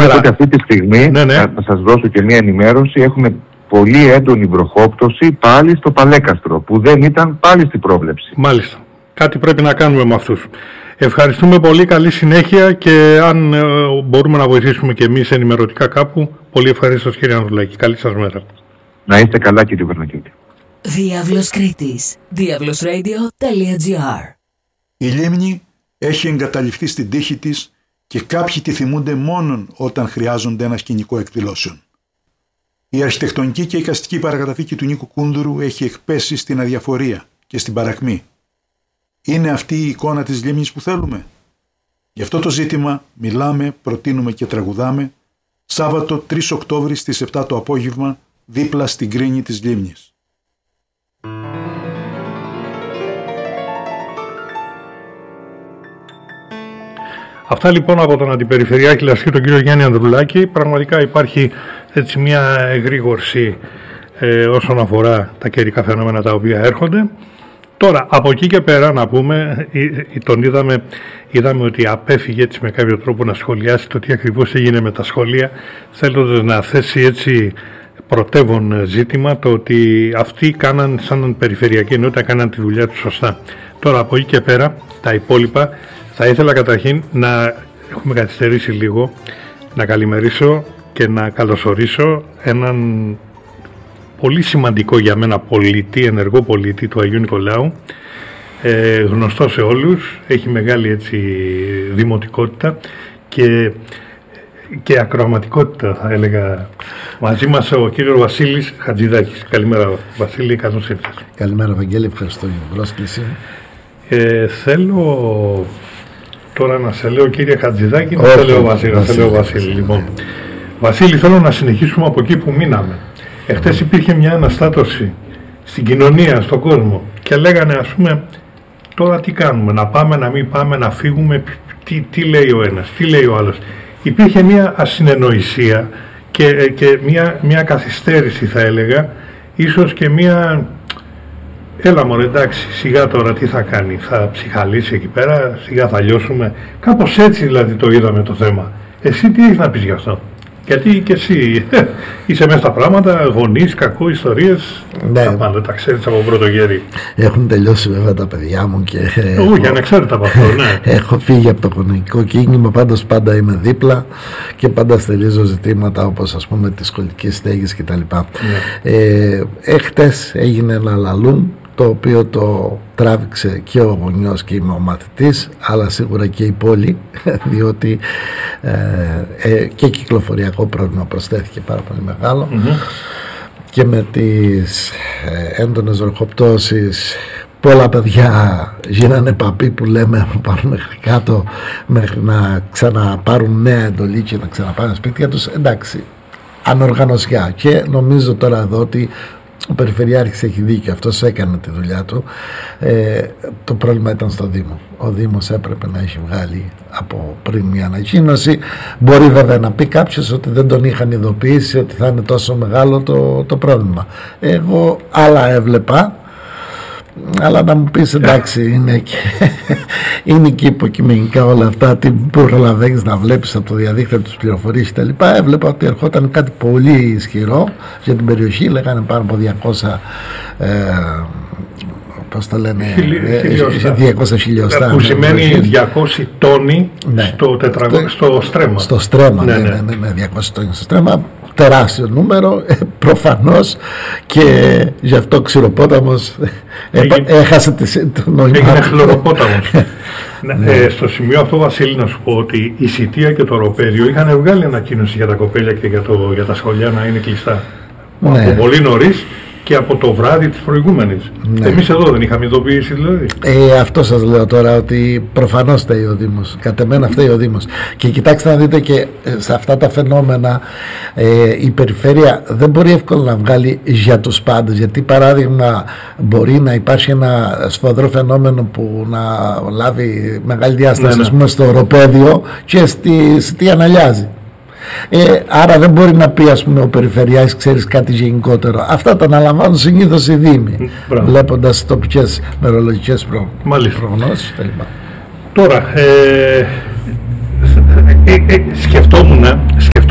πέρα... ότι αυτή τη στιγμή, ναι. να σας δώσω και μια ενημέρωση, έχουμε πολύ έντονη βροχόπτωση πάλι στο Παλέκαστρο, που δεν ήταν πάλι στην πρόβλεψη. Μάλιστα. Κάτι πρέπει να κάνουμε με αυτούς. Ευχαριστούμε πολύ, καλή συνέχεια, και αν μπορούμε να βοηθήσουμε και εμείς ενημερωτικά κάπου, πολύ ευχαριστώ κύριε Ανδρουλάκη. Καλή σας μέρα. Να είστε καλά κύριε Βερνακίτη. Διάβλος Κρήτης. diablosradio.gr. Η λίμνη έχει εγκαταλειφθεί στην τύχη της και κάποιοι τη θυμούνται μόνον όταν χρειάζονται ένα σκηνικό εκδηλώσεων. Η αρχιτεκτονική και εικαστική παρακαταθήκη του Νίκου Κούνδουρου έχει εκπέσει στην αδιαφορία και στην παρακμή. Είναι αυτή η εικόνα της λίμνης που θέλουμε? Γι' αυτό το ζήτημα μιλάμε, προτείνουμε και τραγουδάμε Σάββατο 3 Οκτώβρη στις 7 το απόγευμα, δίπλα στην κρίνη της λίμνης. Αυτά λοιπόν από τον Αντιπεριφερειάρχη Λασίου, τον κύριο Γιάννη Ανδρουλάκη. Πραγματικά υπάρχει έτσι μια εγρήγορση όσον αφορά τα καιρικά φαινόμενα τα οποία έρχονται. Τώρα, από εκεί και πέρα να πούμε, τον είδαμε ότι απέφυγε έτσι με κάποιο τρόπο να σχολιάσει το τι ακριβώς έγινε με τα σχολεία, θέλοντας να θέσει έτσι πρωτεύον ζήτημα το ότι αυτοί κάναν σαν περιφερειακή ενότητα, κάναν τη δουλειά τους σωστά. Τώρα, από εκεί και πέρα, τα υπόλοιπα, θα ήθελα καταρχήν να έχουμε καθυστερήσει λίγο, να καλημερίσω και να καλωσορίσω έναν πολύ σημαντικό για μένα πολίτη, ενεργό πολίτη του Αγίου Νικολάου, γνωστό σε όλους, έχει μεγάλη έτσι δημοτικότητα και ακροαματικότητα, θα έλεγα. Μαζί μας ο κύριος Βασίλης Χατζηδάκης. Καλημέρα Βασίλη, καλώς ήρθες. Καλημέρα Βαγγέλη, ευχαριστώ για την πρόσκληση. Θέλω τώρα να σε λέω κύριε Χατζηδάκη, να σε λέω Βασίλη. Λοιπόν, Βασίλη, θέλω να συνεχίσουμε από εκεί που μείναμε. Εχθές υπήρχε μια αναστάτωση στην κοινωνία, στον κόσμο, και λέγανε, ας πούμε, τώρα τι κάνουμε, να πάμε, να μην πάμε, να φύγουμε, τι λέει ο ένας, τι λέει ο άλλος. Υπήρχε μια ασυνεννοησία και μια καθυστέρηση, θα έλεγα, ίσως και μια... Έλα μωρέ, εντάξει, σιγά τώρα τι θα κάνει, θα ψυχαλίσει εκεί πέρα, σιγά θα λιώσουμε. Κάπως έτσι δηλαδή το είδαμε το θέμα. Εσύ τι έχεις να πεις γι' αυτό? Γιατί και εσύ είσαι μέσα στα πράγματα, γονείς, κακό, ιστορίες, ναι. Τα ξέρεις από πρώτο χέρι. Έχουν τελειώσει βέβαια τα παιδιά μου και για να ξέρετε από αυτό, ναι. Έχω φύγει από το γονεϊκό κίνημα, πάντως πάντα είμαι δίπλα και πάντα στελίζω ζητήματα όπως ας πούμε της σχολικής στέγης κτλ. Ναι. Χτες έγινε ένα λαλούμ, το οποίο το τράβηξε και ο γονιός και ο μαθητής, αλλά σίγουρα και η πόλη, διότι και κυκλοφοριακό πρόβλημα προσθέθηκε πάρα πολύ μεγάλο, και με τις έντονες βροχοπτώσεις πολλά παιδιά γίνανε παπποί που λέμε από πάνω μέχρι κάτω, μέχρι να ξαναπάρουν νέα εντολή και να ξαναπάνε σπίτια τους. Εντάξει, ανοργανωσιά, και νομίζω τώρα εδώ ότι ο Περιφερειάρχης έχει δίκιο, αυτός έκανε τη δουλειά του. Το πρόβλημα ήταν στο Δήμο. Ο Δήμος έπρεπε να έχει βγάλει από πριν μια ανακοίνωση. Μπορεί βέβαια να πει κάποιος ότι δεν τον είχαν ειδοποιήσει ότι θα είναι τόσο μεγάλο το πρόβλημα. Εγώ άλλα έβλεπα, αλλά να μου πεις εντάξει, είναι και υποκειμενικά όλα αυτά, τι προλαβαίνεις να βλέπεις από το διαδίκτυο, τους πληροφορίες κτλ. Έβλεπα ότι ερχόταν κάτι πολύ ισχυρό για την περιοχή, λέγανε πάνω από 200 πώς το λένε, 200 χιλιοστά, που σημαίνει 200 τόνοι, ναι, στο στρέμμα. Στο στρέμμα, ναι, 200 τόνοι στο στρέμμα. Τεράστιο νούμερο, προφανώς, και γι' αυτό ο Ξηροπόταμος έχασε το νόημα. Έγινε χλωροπόταμος. Στο σημείο αυτό, Βασίλη, να σου πω ότι η Σιτία και το Οροπέδιο είχαν βγάλει ανακοίνωση για τα κοπέλια και για τα σχολεία να είναι κλειστά. Ναι. Από πολύ νωρίς και από το βράδυ της προηγούμενης. Ναι. Εμείς εδώ δεν είχαμε ειδοποιήσει δηλαδή. Αυτό σας λέω τώρα, ότι προφανώς φταίει ο Δήμος. Κατ' εμένα φταίει ο Δήμος. Και κοιτάξτε να δείτε, και σε αυτά τα φαινόμενα η περιφέρεια δεν μπορεί εύκολα να βγάλει για τους πάντες. Γιατί παράδειγμα μπορεί να υπάρχει ένα σφοδρό φαινόμενο που να λάβει μεγάλη διάσταση, ας πούμε, στο Οροπέδιο και στη Σιτία να λιάζει. Άρα δεν μπορεί να πει, ας πούμε, ο Περιφερειάρχης, ξέρεις, κάτι γενικότερο. Αυτά τα αναλαμβάνουν συνήθως οι Δήμοι, βλέποντας τοπικές μερολογικές προγνώσεις κτλ. Τώρα σκεφτόμουν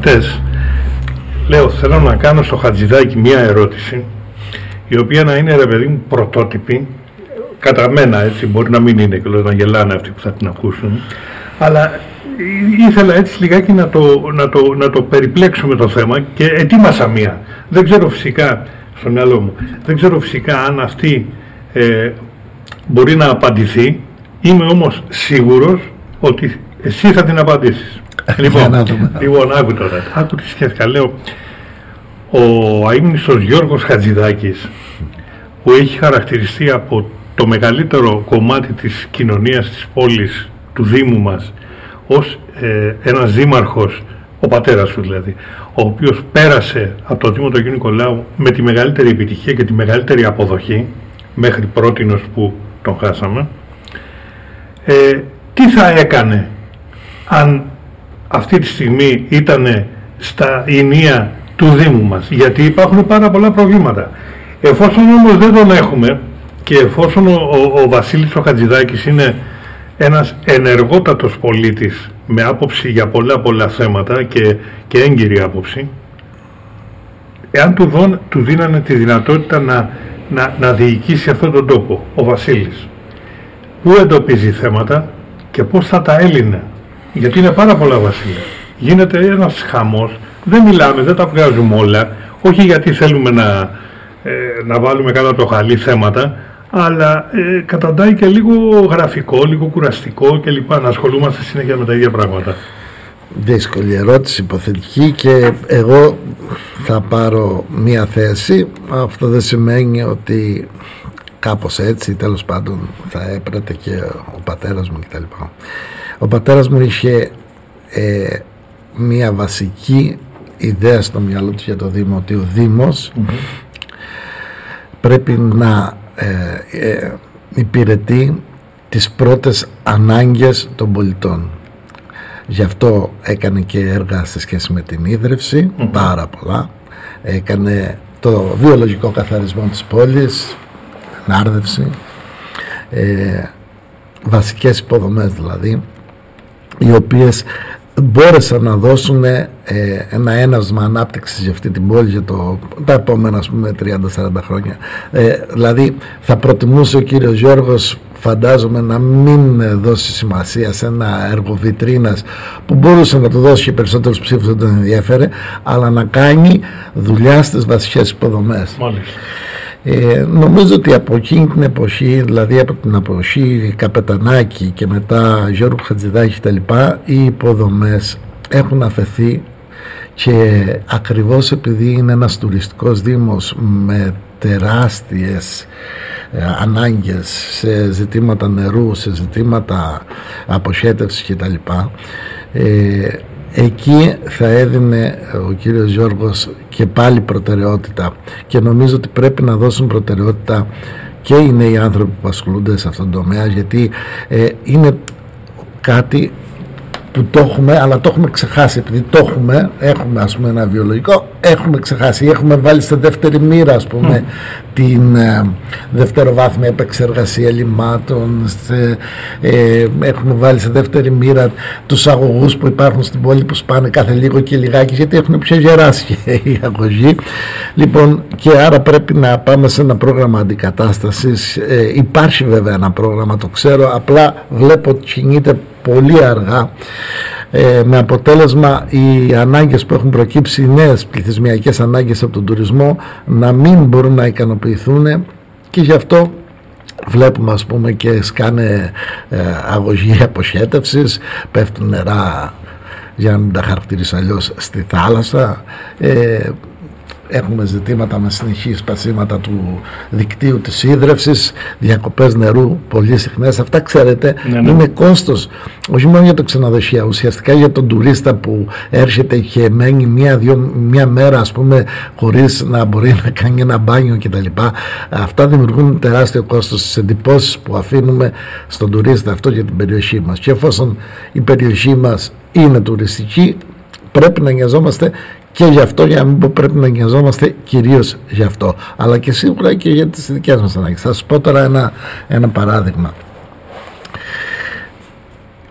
χτες, λέω θέλω να κάνω στο Χατζηδάκη μια ερώτηση η οποία να είναι, ρε παιδί μου, πρωτότυπη κατά μένα, έτσι, μπορεί να μην είναι και λέω να γελάνε αυτοί που θα την ακούσουν, αλλά ήθελα έτσι λιγάκι να το περιπλέξουμε το θέμα και ετοίμασα μία. Δεν ξέρω φυσικά, στο μυαλό μου, δεν ξέρω φυσικά αν αυτή μπορεί να απαντηθεί, είμαι όμως σίγουρος ότι εσύ θα την απαντήσεις. Λοιπόν, άκου τώρα, άκου τη σχέση. Λέω, ο αείμνηστος Γιώργος Χατζηδάκης, που έχει χαρακτηριστεί από το μεγαλύτερο κομμάτι της κοινωνίας της πόλης, του Δήμου μας, ως ένας δήμαρχος, ο πατέρας σου δηλαδή, ο οποίος πέρασε από το Δήμο του Αγίου Νικολάου με τη μεγαλύτερη επιτυχία και τη μεγαλύτερη αποδοχή, μέχρι πρότινος που τον χάσαμε, τι θα έκανε αν αυτή τη στιγμή ήταν στα ηνία του Δήμου μας, γιατί υπάρχουν πάρα πολλά προβλήματα. Εφόσον όμως δεν τον έχουμε και εφόσον ο Βασίλης ο Χατζηδάκης είναι ένας ενεργότατος πολίτης με άποψη για πολλά θέματα και έγκυρη άποψη, εάν του δίνανε τη δυνατότητα να διοικήσει αυτόν τον τόπο, ο Βασίλης, πού εντοπίζει θέματα και πώς θα τα έλυνε, γιατί είναι πάρα πολλά, Βασίλη. Γίνεται ένας χαμός, δεν μιλάμε, δεν τα βγάζουμε όλα, όχι γιατί θέλουμε να βάλουμε κάτω το χαλί θέματα, αλλά καταντάει και λίγο γραφικό, λίγο κουραστικό κλπ. Να ασχολούμαστε συνέχεια με τα ίδια πράγματα. Δύσκολη ερώτηση, υποθετική, και εγώ θα πάρω μία θέση. Αυτό δεν σημαίνει ότι κάπως έτσι, τέλος πάντων, θα έπρεπε και ο πατέρας μου κτλ. Ο πατέρας μου είχε μία βασική ιδέα στο μυαλό του για το Δήμο, ότι ο Δήμος πρέπει να υπηρετεί τις πρώτες ανάγκες των πολιτών. Γι' αυτό έκανε και έργα σε σχέση με την ίδρυυση, πάρα πολλά. Έκανε το βιολογικό καθαρισμό της πόλης, ενάρδευση, βασικές υποδομές δηλαδή, οι οποίες μπόρεσαν να δώσουν ένα έναυσμα ανάπτυξης για αυτή την πόλη για τα επόμενα, ας πούμε, 30-40 χρόνια. Δηλαδή θα προτιμούσε ο κύριος Γιώργος, φαντάζομαι, να μην δώσει σημασία σε ένα έργο βιτρίνας που μπορούσε να του δώσει και περισσότερους ψήφους, δεν τον ενδιέφερε, αλλά να κάνει δουλειά στις βασικές υποδομές. Νομίζω ότι από εκείνη την εποχή, δηλαδή από την εποχή Καπετανάκη και μετά Γιώργου Χατζηδάκη κτλ., οι υποδομές έχουν αφαιθεί, και ακριβώς επειδή είναι ένας τουριστικός δήμος με τεράστιες ανάγκες σε ζητήματα νερού, σε ζητήματα αποχέτευσης κτλ., εκεί θα έδινε ο κύριος Γιώργος και πάλι προτεραιότητα, και νομίζω ότι πρέπει να δώσουν προτεραιότητα και οι νέοι άνθρωποι που ασχολούνται σε αυτόν τον τομέα, γιατί είναι κάτι που το έχουμε, αλλά το έχουμε ξεχάσει. Επειδή το έχουμε ας πούμε ένα βιολογικό, έχουμε ξεχάσει, έχουμε βάλει σε δεύτερη μοίρα, ας πούμε, την δευτεροβάθμια επεξεργασία λιμάτων, έχουμε βάλει σε δεύτερη μοίρα τους αγωγούς που υπάρχουν στην πόλη, που σπάνε κάθε λίγο και λιγάκι, γιατί έχουν πια γεράσει οι αγωγοί. Λοιπόν, και άρα πρέπει να πάμε σε ένα πρόγραμμα αντικατάστασης. Υπάρχει βέβαια ένα πρόγραμμα, το ξέρω, απλά βλέπω ότι κινείται πολύ αργά, με αποτέλεσμα οι ανάγκες που έχουν προκύψει, οι νέες πληθυσμιακές ανάγκες από τον τουρισμό, να μην μπορούν να ικανοποιηθούν, και γι' αυτό βλέπουμε, ας πούμε, και σκάνε αγωγή αποχέτευσης, πέφτουν νερά, για να μην τα χαρακτηρίσω αλλιώς, στη θάλασσα. Έχουμε ζητήματα με συνεχή σπασίματα του δικτύου της ίδρευσης, διακοπές νερού πολύ συχνές. Αυτά, ξέρετε, είναι κόστος, όχι μόνο για το ξενοδοχείο, ουσιαστικά για τον τουρίστα που έρχεται και μένει μία μέρα, ας πούμε, χωρίς να μπορεί να κάνει ένα μπάνιο κτλ. Αυτά δημιουργούν τεράστιο κόστος στις εντυπώσεις που αφήνουμε στον τουρίστα αυτό για την περιοχή μας. Και εφόσον η περιοχή μας είναι τουριστική, πρέπει να νοιαζόμαστε και γι' αυτό, για να μην πω πρέπει να νοιαζόμαστε κυρίως γι' αυτό, αλλά και σίγουρα και για τις δικές μας ανάγκες. Θα σας πω τώρα ένα παράδειγμα.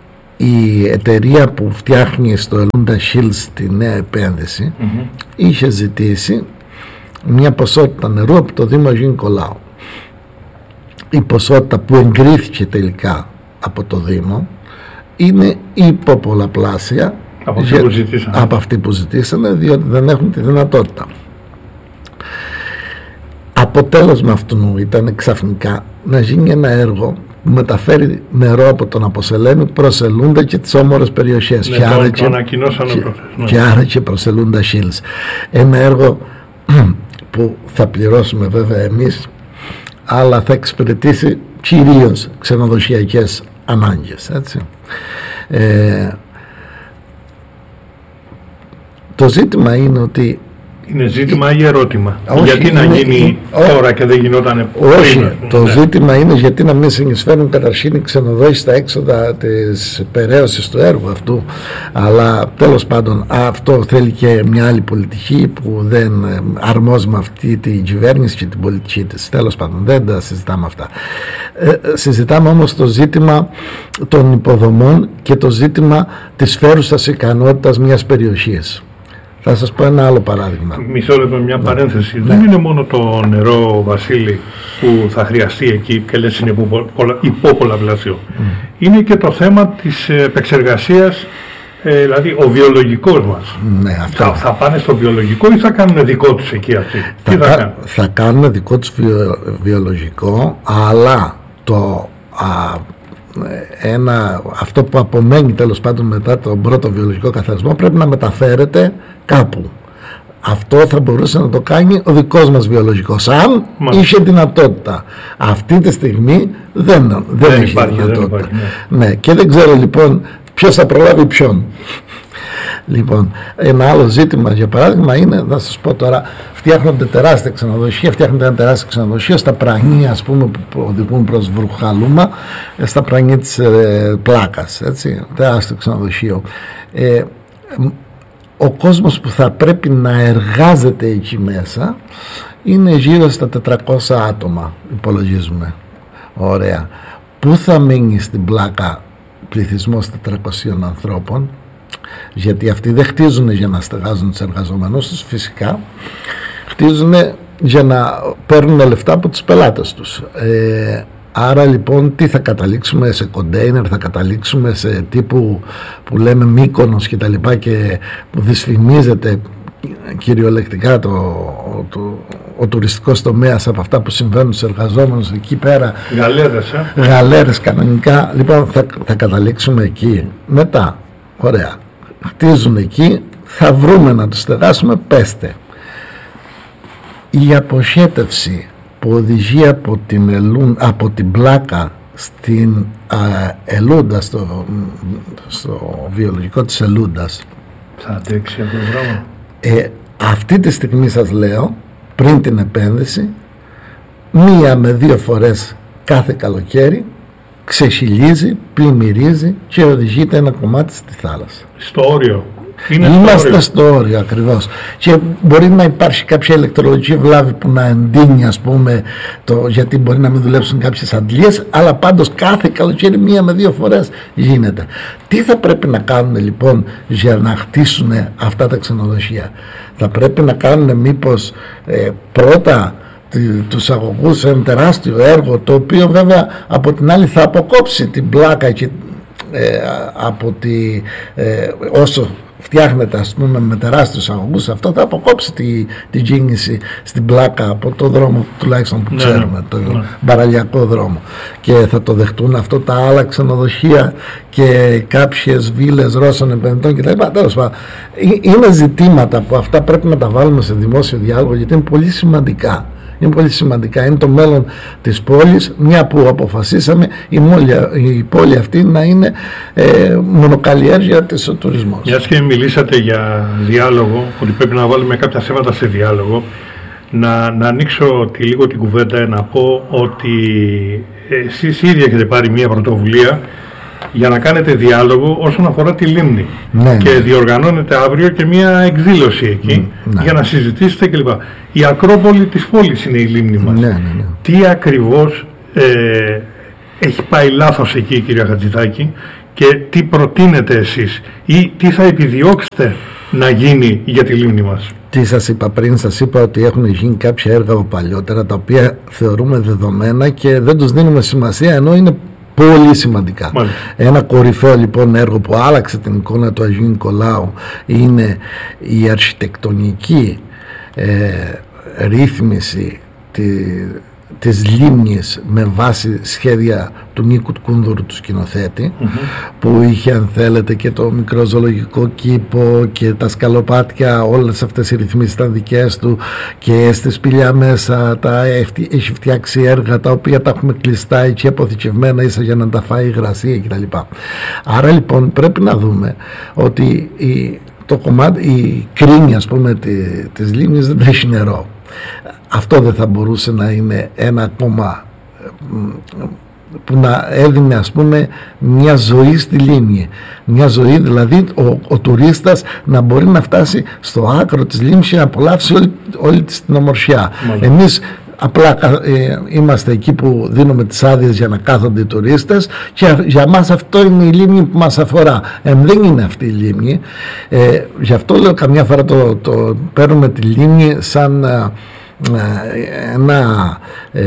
η εταιρεία που φτιάχνει στο Ελούντα Hills τη νέα επένδυση είχε ζητήσει μια ποσότητα νερού από το Δήμο Αγίου Νικολάου. Η ποσότητα που εγκρίθηκε τελικά από το Δήμο είναι υποπολαπλάσια από αυτή που ζητήσανε, διότι δεν έχουν τη δυνατότητα. Αποτέλεσμα αυτού ήταν ξαφνικά να γίνει ένα έργο που μεταφέρει νερό από τον Αποσελένη προς Ελούντα και τις όμορες περιοχές, και άρα και προς Ελούντα Hills. Ένα έργο που θα πληρώσουμε βέβαια εμείς, αλλά θα εξυπηρετήσει κυρίως ξενοδοχειακές ανάγκες, έτσι. Το ζήτημα είναι ότι είναι ζήτημα ή ερώτημα? Γιατί να γίνει τώρα και δεν γινόταν πριν? Όχι, το ζήτημα είναι γιατί να μην συνεισφέρουν καταρχήν οι ξενοδόχοι στα έξοδα της περαίωσης του έργου αυτού. Αλλά τέλος πάντων αυτό θέλει και μια άλλη πολιτική που δεν αρμόζει με αυτή την κυβέρνηση και την πολιτική της. Τέλος πάντων, δεν τα συζητάμε αυτά. Συζητάμε όμως το ζήτημα των υποδομών και το ζήτημα της φέρουσας ικανότητας μιας περιοχής. Θα σας πω ένα άλλο παράδειγμα. Μισό λεπτό, μια παρένθεση. Ναι. Δεν είναι μόνο το νερό, Βασίλη, που θα χρειαστεί εκεί και λες είναι υπόπολαπλάσιο. Είναι και το θέμα της επεξεργασίας, δηλαδή ο βιολογικός μας. Ναι, θα πάνε στο βιολογικό ή θα κάνουν δικό τους εκεί αυτοί? Θα κάνουν δικό τους βιολογικό, αλλά αυτό που απομένει τέλος πάντων μετά τον πρώτο βιολογικό καθαρισμό πρέπει να μεταφέρεται κάπου. Αυτό θα μπορούσε να το κάνει ο δικός μας βιολογικός, αν είχε δυνατότητα. Αυτή τη στιγμή δεν έχει δυνατότητα. Ναι, και δεν ξέρω λοιπόν ποιος θα προλάβει ποιον. Λοιπόν, ένα άλλο ζήτημα για παράδειγμα είναι, θα σας πω τώρα, φτιάχνονται τεράστια ξενοδοχεία, φτιάχνονται ένα τεράστιο ξενοδοχείο στα Πραγνή, ας πούμε, που οδηγούν προς Βρουχαλούμα, στα Πραγνή της Πλάκας, έτσι, τεράστιο ξενοδοχείο. Ο κόσμος που θα πρέπει να εργάζεται εκεί μέσα είναι γύρω στα 400 άτομα, υπολογίζουμε. Ωραία. Πού θα μείνει στην Πλάκα πληθυσμός 400 ανθρώπων? Γιατί αυτοί δεν χτίζουν για να στεγάζουν τους εργαζομένους τους, φυσικά χτίζουν για να παίρνουν λεφτά από τους πελάτες τους. Άρα λοιπόν τι θα καταλήξουμε? Σε κοντέινερ, θα καταλήξουμε σε τύπου που λέμε Μύκονος και τα λοιπά, και που δυσφημίζεται κυριολεκτικά ο τουριστικός τομέας από αυτά που συμβαίνουν στους εργαζόμενους εκεί πέρα. Γαλέρες κανονικά. Λοιπόν, θα καταλήξουμε εκεί. Μετά, ωραία, χτίζουν εκεί, θα βρούμε να τους στεγάσουμε, πέστε. Η αποχέτευση που οδηγεί από την Πλάκα στην Ελούντα, στο βιολογικό της Ελούντας, θα αντέξει αυτό το πράγμα? Αυτή τη στιγμή σας λέω, πριν την επένδυση, 1 με 2 φορές κάθε καλοκαίρι ξεχυλίζει, πλημμυρίζει και οδηγείται ένα κομμάτι στη θάλασσα. Στο όριο. Είμαστε στο όριο ακριβώς. Και μπορεί να υπάρχει κάποια ηλεκτρολογική βλάβη που να εντείνει, ας πούμε, γιατί μπορεί να μην δουλέψουν κάποιες αντλίες, αλλά πάντως κάθε καλοκαίρι 1 με 2 φορές γίνεται. Τι θα πρέπει να κάνουν λοιπόν για να χτίσουν αυτά τα ξενοδοχεία? Θα πρέπει να κάνουν μήπως πρώτα τους αγωγούς σε ένα τεράστιο έργο, το οποίο βέβαια από την άλλη θα αποκόψει την Πλάκα και από όσο φτιάχνεται, ας πούμε, με τεράστιους αγωγούς, αυτό θα αποκόψει την κίνηση στην Πλάκα από το δρόμο τουλάχιστον που ξέρουμε, το μπαραλιακό δρόμο, και θα το δεχτούν αυτό τα άλλα ξενοδοχεία και κάποιες βίλες Ρώσων επενδυτών κτλ. Τέλος πάντων, είναι ζητήματα που αυτά πρέπει να τα βάλουμε σε δημόσιο διάλογο, γιατί είναι πολύ σημαντικά. Είναι πολύ σημαντικά. Είναι το μέλλον της πόλης, μια που αποφασίσαμε η πόλη αυτή να είναι μονοκαλλιέργεια της ο τουρισμός. Μιας και μιλήσατε για διάλογο, ότι πρέπει να βάλουμε κάποια θέματα σε διάλογο, να ανοίξω λίγο την κουβέντα, να πω ότι εσείς ήδη έχετε πάρει μια πρωτοβουλία για να κάνετε διάλογο όσον αφορά τη λίμνη. Ναι, και διοργανώνετε αύριο και μια εκδήλωση εκεί, για να συζητήσετε κλπ. Η Ακρόπολη της πόλης είναι η λίμνη μας. Τι ακριβώς έχει πάει λάθος εκεί, κυρία Χατζηδάκη, και τι προτείνετε εσείς ή τι θα επιδιώξετε να γίνει για τη λίμνη μας? Τι σας είπα πριν? Σας είπα ότι έχουν γίνει κάποια έργα από παλιότερα τα οποία θεωρούμε δεδομένα και δεν τους δίνουμε σημασία, ενώ είναι πολύ σημαντικά. Μάλιστα. Ένα κορυφαίο λοιπόν έργο που άλλαξε την εικόνα του Αγίου Νικολάου είναι η αρχιτεκτονική ρύθμιση της λίμνης με βάση σχέδια του Νίκου Κούνδουρου, του σκηνοθέτη, που είχε, αν θέλετε, και το μικρό ζωολογικό κήπο και τα σκαλοπάτια, όλες αυτές οι ρυθμίσεις ήταν δικές του, και στη σπηλιά μέσα έχει φτιάξει έργα τα οποία τα έχουμε κλειστά εκεί αποθηκευμένα, ίσα για να τα φάει η υγρασία κτλ. Άρα λοιπόν πρέπει να δούμε ότι το κομμάτι, η κρίνη, ας πούμε, της λίμνης δεν έχει νερό. Αυτό δεν θα μπορούσε να είναι ένα κόμμα που να έδινε, ας πούμε, μια ζωή στη λίμνη, μια ζωή δηλαδή ο τουρίστας να μπορεί να φτάσει στο άκρο της λίμνης και να απολαύσει όλη την ομορφιά. Εμείς απλά είμαστε εκεί που δίνουμε τις άδειες για να κάθονται οι τουρίστες και για μας αυτό είναι η λίμνη που μας αφορά. Δεν είναι αυτή η λίμνη. Γι' αυτό λέω καμιά φορά το παίρνουμε τη λίμνη σαν ένα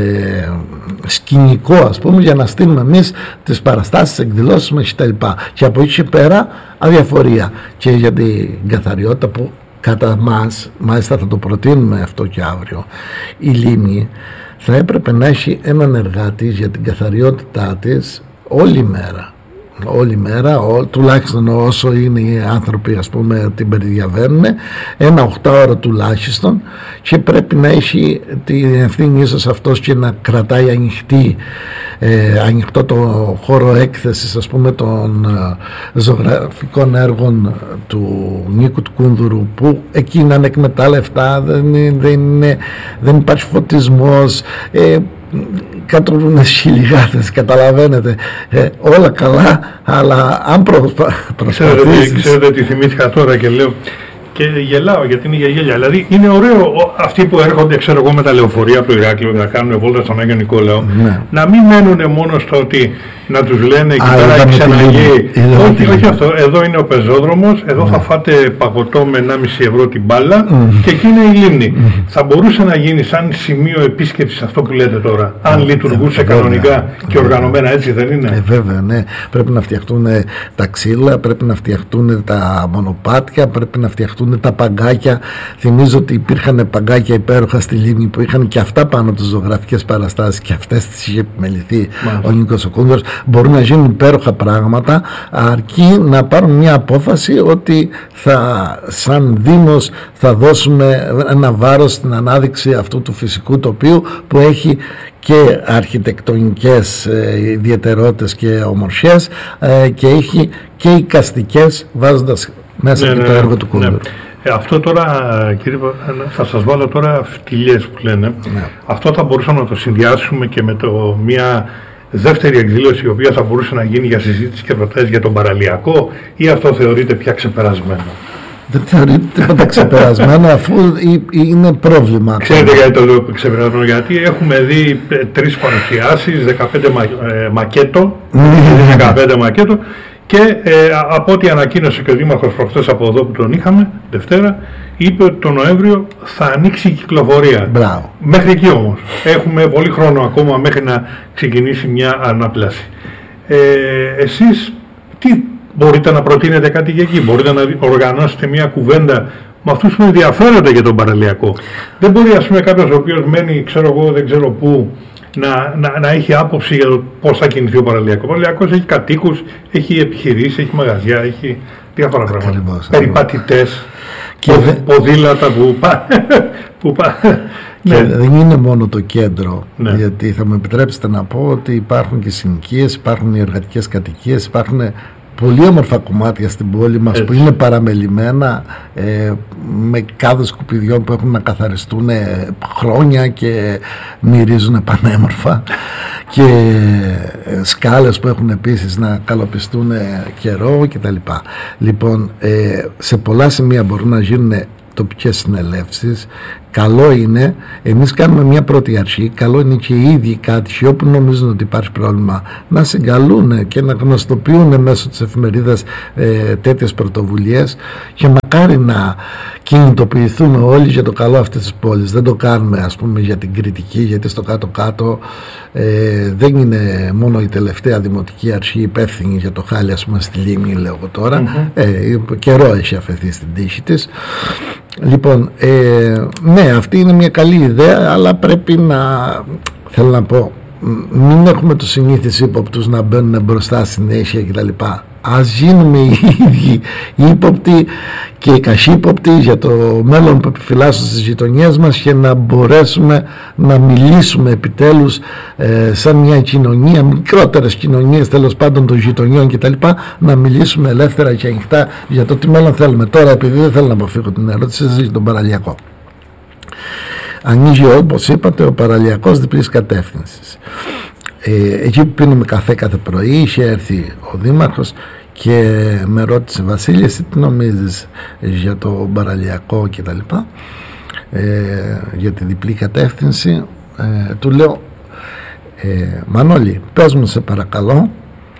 σκηνικό, ας πούμε, για να στείλουμε εμείς τις παραστάσεις, εκδηλώσεις μας κτλ. Και από εκεί πέρα αδιαφορία και για την καθαριότητα που κατά μας, μάλιστα θα το προτείνουμε αυτό και αύριο, η λίμνη θα έπρεπε να έχει έναν εργάτη για την καθαριότητά της όλη μέρα. Όλη μέρα, τουλάχιστον όσο είναι οι άνθρωποι, ας πούμε, την περιδιαβαίνουν, ένα 8ωρο τουλάχιστον, και πρέπει να έχει την ευθύνη ίσως αυτός και να κρατάει ανοιχτό το χώρο έκθεσης, ας πούμε, των ζωγραφικών έργων του Νίκου του Κούνδουρου, που εκεί είναι ανεκμετάλλευτα, δεν υπάρχει φωτισμός, κατουρούν χιλιγάδες, καταλαβαίνετε, όλα καλά, αλλά αν προσπαθήσεις... Ξέρετε τι θυμήθηκα τώρα και λέω και γελάω, γιατί είναι για γέλια. Δηλαδή είναι ωραίο αυτοί που έρχονται, ξέρω εγώ, με τα λεωφορεία από το Ηράκλειο να κάνουν βόλτα στον Άγιο Νικόλαο, να μην μένουν μόνο στο ότι να τους λένε εκεί πέρα η ξαναγεί. Όχι αυτό. Εδώ είναι ο πεζόδρομος, εδώ θα φάτε παγωτό με 1,5 ευρώ την μπάλα και εκεί είναι η λίμνη. Θα μπορούσε να γίνει σαν σημείο επίσκεψης αυτό που λέτε τώρα, αν λειτουργούσε κανονικά και οργανωμένα, έτσι δεν είναι? Βέβαια, ναι. Πρέπει να φτιαχτούν τα ξύλα, πρέπει να φτιαχτούν τα μονοπάτια, πρέπει να φτιαχτούν τα παγκάκια. Θυμίζω ότι υπήρχαν παγκάκια υπέροχα στη λίμνη που είχαν και αυτά πάνω από τις ζωγραφικές παραστάσεις, και αυτές τις είχε επιμεληθεί ο Νίκος ο Κούνδουρος. Μπορούν να γίνουν υπέροχα πράγματα, αρκεί να πάρουν μια απόφαση ότι σαν Δήμος θα δώσουμε ένα βάρος στην ανάδειξη αυτού του φυσικού τοπίου που έχει και αρχιτεκτονικές ιδιαιτερότητες και ομορφιές, και έχει και εικαστικές, βάζοντας μέσα και το έργο του Κούνδουρου. Αυτό τώρα, κύριε, θα σας βάλω τώρα φτυλιές που λένε. Αυτό θα μπορούσαμε να το συνδυάσουμε και με μια δεύτερη εκδήλωση, η οποία θα μπορούσε να γίνει για συζήτηση και προτάσεις για τον παραλιακό, ή αυτό θεωρείται πια ξεπερασμένο? Δεν θεωρείται τίποτα ξεπερασμένο, αφού είναι πρόβλημα. Ξέρετε γιατί το λέω ξεπερασμένο? Γιατί έχουμε δει 3 παρουσιάσεις, 15 μακέτο, και από ό,τι ανακοίνωσε και ο Δήμαρχος προχθές από εδώ που τον είχαμε, Δευτέρα, είπε ότι το Νοέμβριο θα ανοίξει η κυκλοφορία. Μπράβο. Μέχρι εκεί όμως. Έχουμε πολύ χρόνο ακόμα μέχρι να ξεκινήσει μια ανάπλαση. Εσείς τι μπορείτε να προτείνετε κάτι για εκεί? Μπορείτε να οργανώσετε μια κουβέντα με αυτούς που ενδιαφέρονται για τον παραλιακό? Δεν μπορεί, ας πούμε, κάποιος ο οποίος μένει, ξέρω εγώ, δεν ξέρω πού, να έχει άποψη για το πώς θα κινηθεί ο παραλιακός. Ο παραλιακός έχει κατοίκους, έχει επιχειρήσεις, έχει μαγαζιά, έχει διάφορα πράγματα. Περιπατητές, ποδήλατα που Και δεν είναι μόνο το κέντρο, γιατί θα μου επιτρέψετε να πω ότι υπάρχουν και συνοικίες, υπάρχουν οι εργατικές κατοικίες, υπάρχουν πολύ όμορφα κομμάτια στην πόλη μας που είναι παραμελημένα, με κάδες σκουπιδιών που έχουν να καθαριστούν χρόνια και μυρίζουν πανέμορφα, και σκάλες που έχουν επίσης να καλοπιστούν καιρό κτλ. Λοιπόν, σε πολλά σημεία μπορούν να γίνουν τοπικές συνελεύσεις, καλό είναι, εμείς κάνουμε μια πρώτη αρχή, καλό είναι και οι ίδιοι κάτοικοι όπου νομίζουν ότι υπάρχει πρόβλημα να συγκαλούν και να γνωστοποιούν μέσω της εφημερίδας τέτοιες πρωτοβουλίες, και μακάρι να κινητοποιηθούμε όλοι για το καλό αυτής της πόλης. Δεν το κάνουμε, ας πούμε, για την κριτική, γιατί στο κάτω-κάτω δεν είναι μόνο η τελευταία δημοτική αρχή υπεύθυνη για το χάλι, ας πούμε, στη Λίμνη, λέω εγώ τώρα. Καιρό έχει αφαιθεί στην τύχη της. Λοιπόν, ναι, αυτή είναι μια καλή ιδέα, αλλά πρέπει να, θέλω να πω, μην έχουμε τους συνήθεις ύποπτους να μπαίνουν μπροστά συνέχεια κτλ. Ας γίνουμε οι ίδιοι ύποπτοι και οι καχύποπτοι για το μέλλον που επιφυλάσσουν στις γειτονιές μας, και να μπορέσουμε να μιλήσουμε επιτέλους σαν μια κοινωνία, μικρότερες κοινωνίες τέλος πάντων των γειτονιών κτλ., να μιλήσουμε ελεύθερα και ανοιχτά για το τι μέλλον θέλουμε. Τώρα, επειδή δεν θέλω να αποφύγω την ερώτηση για τον παραλιακό, ανοίγει, όπως είπατε, ο παραλιακός διπλής κατεύθυνσης. Εκεί που πίνουμε καφέ κάθε πρωί, είχε έρθει ο δήμαρχος και με ρώτησε, Βασίλη, εσύ τι νομίζεις για το παραλιακό και τα λοιπά, για τη διπλή κατεύθυνση? Του λέω, Μανώλη, πες μου σε παρακαλώ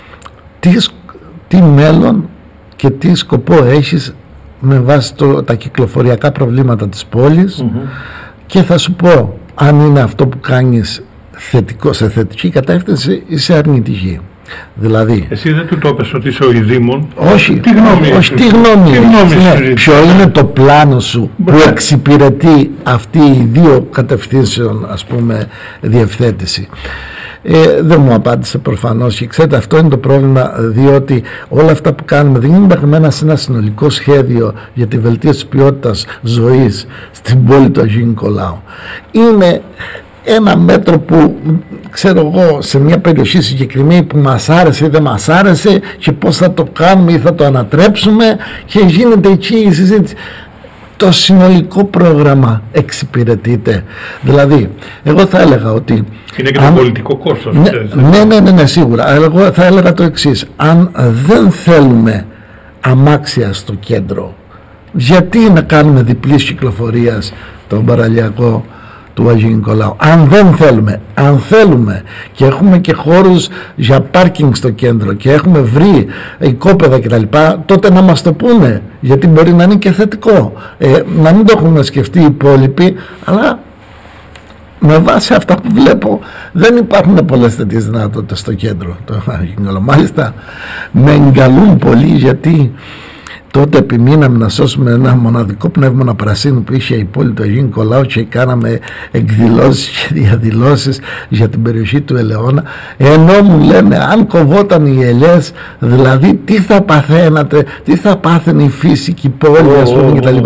τι μέλλον και τι σκοπό έχεις με βάση τα κυκλοφοριακά προβλήματα της πόλης, και θα σου πω αν είναι αυτό που κάνεις θετικό, σε θετική κατεύθυνση ή σε αρνητική. Δηλαδή, εσύ δεν του το είπες ότι είσαι ο ειδήμων? Όχι, τι γνώμη ναι, ποιο είναι το πλάνο σου που εξυπηρετεί αυτή η δύο κατευθύνσεων, ας πούμε, διευθέτηση? Δεν μου απάντησε προφανώς, και ξέρετε, αυτό είναι το πρόβλημα, διότι όλα αυτά που κάνουμε δεν είναι παγμένα σε ένα συνολικό σχέδιο για τη βελτίωση της ποιότητας ζωής στην πόλη του Αγίου Νικολάου. Είναι ένα μέτρο που, ξέρω εγώ, σε μια περιοχή συγκεκριμένη που μας άρεσε ή δεν μας άρεσε, και πώς θα το κάνουμε ή θα το ανατρέψουμε, και γίνεται εκεί η συζήτηση. Το συνολικό πρόγραμμα εξυπηρετείται. Δηλαδή, εγώ θα έλεγα ότι είναι και το πολιτικό κόστος. Ναι, σίγουρα. Εγώ θα έλεγα το εξής: αν δεν θέλουμε αμάξια στο κέντρο, γιατί να κάνουμε διπλής κυκλοφορίας τον παραλιακό του Αγίου Νικολάου? Αν δεν θέλουμε, αν θέλουμε και έχουμε και χώρους για πάρκινγκ στο κέντρο και έχουμε βρει οικόπεδα κτλ., τότε να μας το πούνε, γιατί μπορεί να είναι και θετικό, να μην το έχουμε σκεφτεί οι υπόλοιποι, αλλά με βάση αυτά που βλέπω δεν υπάρχουν πολλές τέτοιες δυνατότητες στο κέντρο του Αγίου Νικολάου. Μάλιστα με εγκαλούν πολύ, γιατί τότε επιμείναμε να σώσουμε ένα μοναδικό πνεύμα πρασίνου που είχε η πόλη του Αγίου Νικολάου, και κάναμε εκδηλώσεις και διαδηλώσεις για την περιοχή του Ελαιώνα, ενώ μου λένε αν κοβόταν οι ελιές, δηλαδή τι θα παθαίνατε, τι θα πάθαινε η φύσικη πόλη, ας πούμε, κτλ.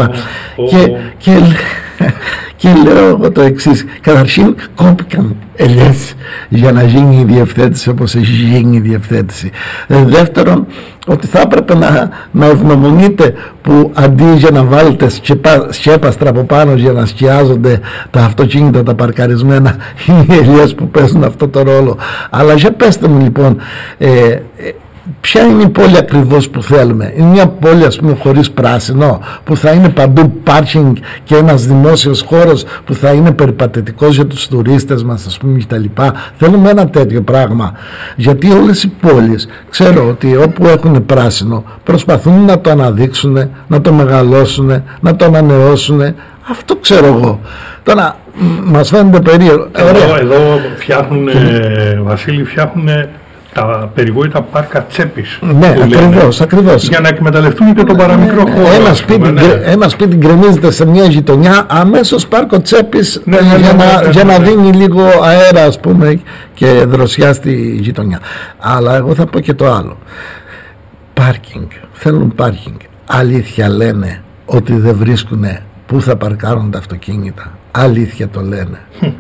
Και λέω εγώ το εξής: καταρχήν κόπηκαν ελιές για να γίνει η διευθέτηση όπως έχει γίνει η διευθέτηση. Δεύτερον, ότι θα έπρεπε να ευγνωμονείτε που αντί για να βάλετε σκέπαστρα από πάνω για να σκιάζονται τα αυτοκίνητα τα παρκαρισμένα, είναι οι ελιές που παίζουν αυτό το ρόλο. Αλλά για πέστε μου λοιπόν, ποια είναι η πόλη ακριβώς που θέλουμε? Είναι μια πόλη, ας πούμε, χωρίς πράσινο, που θα είναι παντού πάρκινγκ και ένας δημόσιος χώρος που θα είναι περιπατητικός για τους τουρίστες μας, ας πούμε, κτλ. Θέλουμε ένα τέτοιο πράγμα, γιατί όλες οι πόλεις, ξέρω ότι όπου έχουν πράσινο προσπαθούν να το αναδείξουν, να το μεγαλώσουν, να το ανανεώσουν. Αυτό ξέρω εγώ. Τώρα μας φαίνεται περίεργο. Εδώ φτιάχνουν, Βασίλη, φτιάχνουν τα περιβόητα πάρκα τσέπης. Ναι, ακριβώς. Για να εκμεταλλευτούν και τον παραμικρό χώρο. Ένα σπίτι γκρεμίζεται σε μια γειτονιά, αμέσως πάρκο τσέπης, για να δίνει λίγο αέρα, ας πούμε, και δροσιά στη γειτονιά. Αλλά εγώ θα πω και το άλλο. Πάρκινγκ, θέλουν πάρκινγκ. Αλήθεια λένε ότι δεν βρίσκουν πού θα παρκάρουν τα αυτοκίνητα? Αλήθεια το λένε?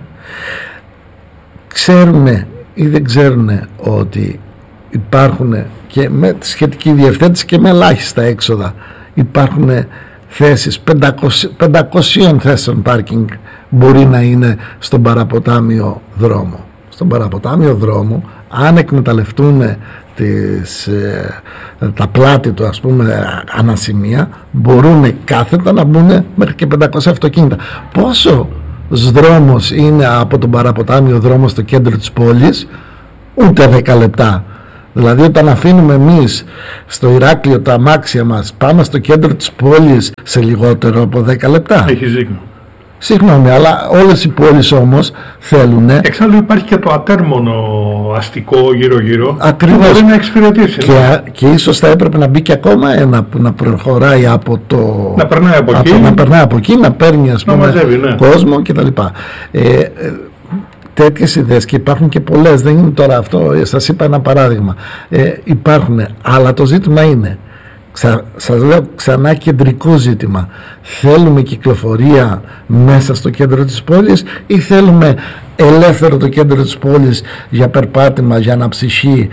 Ξέρουν ή δεν ξέρουν ότι υπάρχουν και με τη σχετική διευθέτηση και με ελάχιστα έξοδα υπάρχουν θέσεις, 500 θέσεων πάρκινγκ μπορεί να είναι στον παραποτάμιο δρόμο. Στον παραποτάμιο δρόμο, αν εκμεταλλευτούν τα πλάτη του, ας πούμε, ανασημεία, μπορούν κάθετα να μπουν μέχρι και 500 αυτοκίνητα. Πόσο δρόμος είναι από τον παραποτάμιο δρόμο στο κέντρο της πόλης? Ούτε 10 λεπτά. Δηλαδή όταν αφήνουμε εμείς στο Ηράκλειο τα αμάξια μας, πάμε στο κέντρο της πόλης σε λιγότερο από 10 λεπτά. Έχεις δίκιο. Συγγνώμη, αλλά όλες οι πόλεις όμως θέλουν. Εξάλλου υπάρχει και το ατέρμονο αστικό γύρω-γύρω. Ακριβώς. Μπορεί να εξυπηρετήσει. Και ίσως θα έπρεπε να μπει και ακόμα ένα που να προχωράει από το. Να περνάει από εκεί. Να περνάει από εκεί, να παίρνει, ας πούμε, μαζεύει, ναι, κόσμο κτλ. Τέτοιες ιδέες, και υπάρχουν και πολλές, δεν είναι τώρα αυτό, σας είπα ένα παράδειγμα. Υπάρχουν, αλλά το ζήτημα είναι, σας λέω ξανά, κεντρικό ζήτημα. Θέλουμε κυκλοφορία μέσα στο κέντρο της πόλης ή θέλουμε ελεύθερο το κέντρο της πόλης για περπάτημα, για αναψυχή,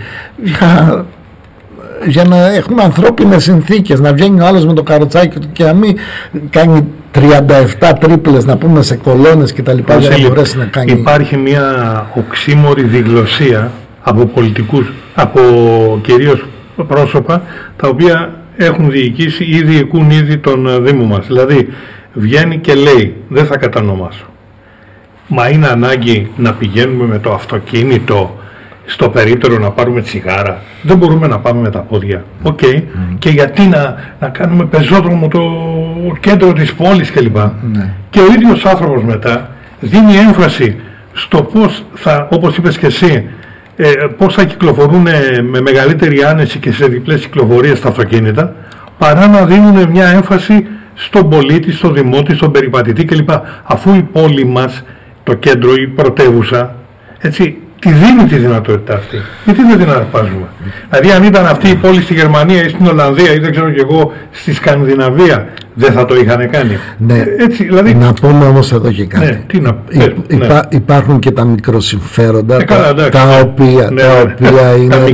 για να έχουμε ανθρώπινες συνθήκες, να βγαίνει ο άλλος με το καροτσάκι του και να μην κάνει 37 τρίπλες, να πούμε, σε κολόνες και τα λοιπά, για να μπορέσει να κάνει. Υπάρχει μια οξύμορη διγλωσία από πολιτικούς, από κυρίως πρόσωπα, τα οποία έχουν διοικήσει ή διοικούν ήδη τον Δήμο μας. Δηλαδή βγαίνει και λέει, δεν θα κατανομάσω, μα είναι ανάγκη να πηγαίνουμε με το αυτοκίνητο στο περίπτερο να πάρουμε τσιγάρα? Δεν μπορούμε να πάμε με τα πόδια? Οκ. Και γιατί να κάνουμε πεζόδρομο το κέντρο της πόλης κλπ. Και ο ίδιος άνθρωπος μετά δίνει έμφαση στο πώς θα, όπως είπες και εσύ, πώς θα κυκλοφορούν με μεγαλύτερη άνεση και σε διπλές κυκλοφορίες τα αυτοκίνητα, παρά να δίνουν μια έμφαση στον πολίτη, στον δημότη, στον περιπατητή κλπ. Αφού η πόλη μας, το κέντρο, η πρωτεύουσα, έτσι, τη δίνει τη δυνατότητα αυτή. Γιατί δεν την αρπάζουμε? Δηλαδή αν ήταν αυτή η πόλη στη Γερμανία ή στην Ολλανδία ή δεν ξέρω κι εγώ στη Σκανδιναβία, δεν θα το είχαν κάνει? Ναι. Έτσι, δηλαδή. Να πούμε όμως εδώ και κάτι. Ναι, τι να... Υπάρχουν και τα μικροσυμφέροντα, καλά, τα οποία είναι... Τα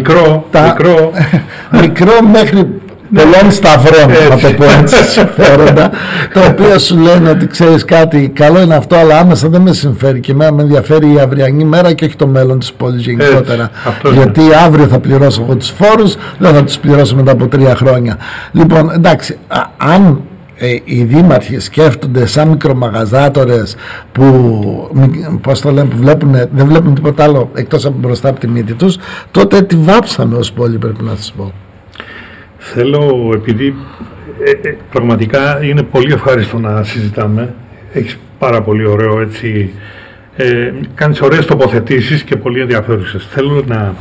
μικρό μέχρι πολλών σταυρών, να το πω έτσι, συμφέροντα, τα οποία σου λένε ότι ξέρεις κάτι, καλό είναι αυτό, αλλά άμεσα δεν με συμφέρει και με ενδιαφέρει η αυριανή μέρα και όχι το μέλλον της πόλης γενικότερα. Γιατί αύριο θα πληρώσω εγώ τους φόρους, δεν θα τους πληρώσω μετά από 3 χρόνια. Λοιπόν, εντάξει, αν οι δήμαρχοι σκέφτονται σαν μικρομαγαζάτορες που, πώς το λένε, που δεν βλέπουν τίποτα άλλο εκτός από μπροστά από τη μύτη τους, τότε τη βάψαμε ως πόλη, πρέπει να σας πω. Θέλω, επειδή πραγματικά είναι πολύ ευχάριστο να συζητάμε, έχεις πάρα πολύ ωραίο, έτσι, κάνεις ωραίες τοποθετήσεις και πολύ ενδιαφέρουσες. Θέλω